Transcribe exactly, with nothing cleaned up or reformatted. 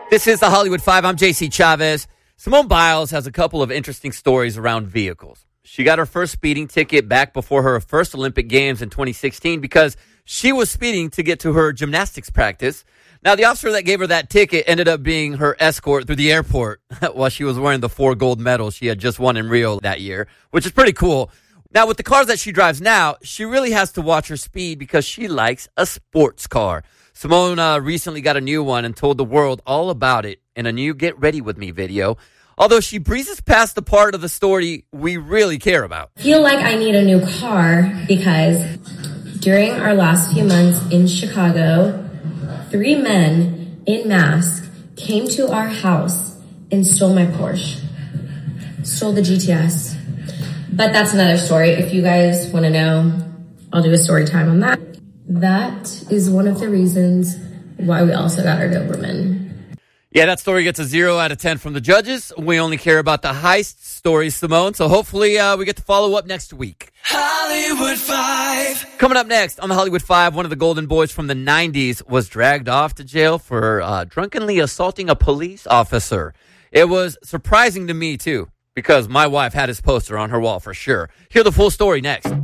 This is the Hollywood Five. I'm J C Chavez. Simone Biles has a couple of interesting stories around vehicles. She got her first speeding ticket back before her first Olympic Games in twenty sixteen because she was speeding to get to her gymnastics practice. Now, the officer that gave her that ticket ended up being her escort through the airport while she was wearing the four gold medals she had just won in Rio that year, which is pretty cool. Now, with the cars that she drives now, she really has to watch her speed because she likes a sports car. Simone uh, recently got a new one and told the world all about it in a new Get Ready With Me video, although she breezes past the part of the story we really care about. I feel like I need a new car because during our last few months in Chicago, three men in masks came to our house and stole my Porsche, stole the G T S. But that's another story. If you guys want to know, I'll do a story time on that. That is one of the reasons why we also got our Doberman. Yeah, that story gets a zero out of ten from the judges. We only care about the heist stories, Simone. So hopefully uh, we get to follow up next week. Hollywood Five. Coming up next on the Hollywood Five, one of the golden boys from the nineties was dragged off to jail for uh, drunkenly assaulting a police officer. It was surprising to me, too, because my wife had his poster on her wall for sure. Hear the full story next.